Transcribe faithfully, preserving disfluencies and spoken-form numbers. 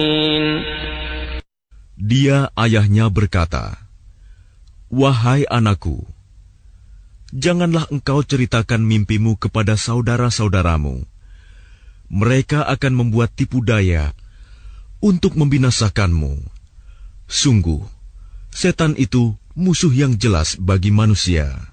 Dia ayahnya berkata, "Wahai anakku, janganlah engkau ceritakan mimpimu kepada saudara-saudaramu. Mereka akan membuat tipu daya untuk membinasakanmu. Sungguh, setan itu musuh yang jelas bagi manusia."